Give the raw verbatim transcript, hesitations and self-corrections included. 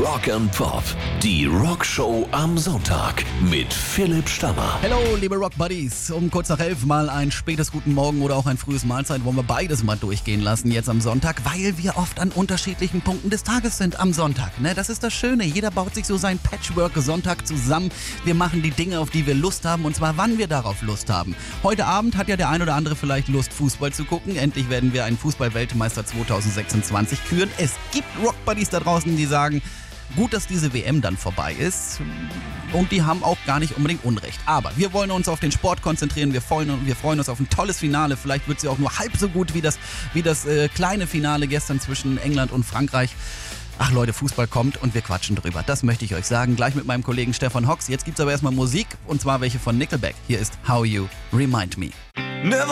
Rock and Pop, die Rockshow am Sonntag mit Philipp Stammer. Hello, liebe Rock Buddies. Um kurz nach elf mal ein spätes Guten Morgen oder auch ein frühes Mahlzeit wollen wir beides mal durchgehen lassen jetzt am Sonntag, weil wir oft an unterschiedlichen Punkten des Tages sind am Sonntag. Ne? Das ist das Schöne. Jeder baut sich so sein Patchwork-Sonntag zusammen. Wir machen die Dinge, auf die wir Lust haben, und zwar wann wir darauf Lust haben. Heute Abend hat ja der ein oder andere vielleicht Lust, Fußball zu gucken. Endlich werden wir einen Fußball-Weltmeister zwanzig sechsundzwanzig küren. Es gibt Rock Buddies da draußen, die sagen, gut, dass diese W M dann vorbei ist, und die haben auch gar nicht unbedingt Unrecht. Aber wir wollen uns auf den Sport konzentrieren, wir freuen, wir freuen uns auf ein tolles Finale. Vielleicht wird es ja auch nur halb so gut wie das, wie das äh, kleine Finale gestern zwischen England und Frankreich. Ach Leute, Fußball kommt und wir quatschen drüber. Das möchte ich euch sagen, gleich mit meinem Kollegen Stefan Hox. Jetzt gibt's aber erstmal Musik, und zwar welche von Nickelback. Hier ist How You Remind Me. Never